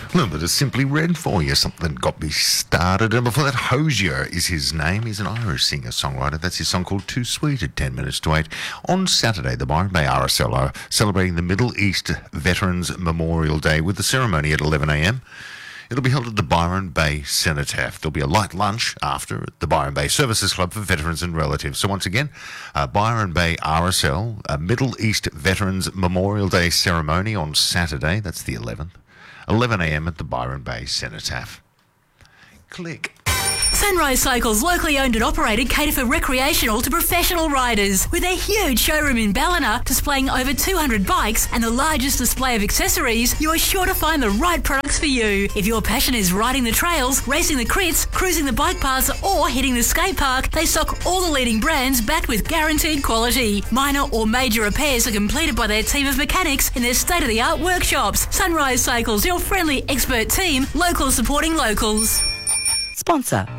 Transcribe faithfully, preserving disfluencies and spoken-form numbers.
A little bit of Simply Red for you, something got me started. And before that, Hosier is his name. He's an Irish singer-songwriter. That's his song called Too Sweet at ten minutes to eight. On Saturday, the Byron Bay R S L are celebrating the Middle East Veterans Memorial Day with the ceremony at eleven a m. It'll be held at the Byron Bay Cenotaph. There'll be a light lunch after at the Byron Bay Services Club for veterans and relatives. So once again, uh, Byron Bay R S L, a Middle East Veterans Memorial Day ceremony on Saturday. That's the eleventh. eleven a m at the Byron Bay Cenotaph. Click. Sunrise Cycles, locally owned and operated, cater for recreational to professional riders. With their huge showroom in Ballina, displaying over two hundred bikes and the largest display of accessories, you are sure to find the right products for you. If your passion is riding the trails, racing the crits, cruising the bike paths or hitting the skate park, they stock all the leading brands backed with guaranteed quality. Minor or major repairs are completed by their team of mechanics in their state-of-the-art workshops. Sunrise Cycles, your friendly expert team, local supporting locals. Sponsor.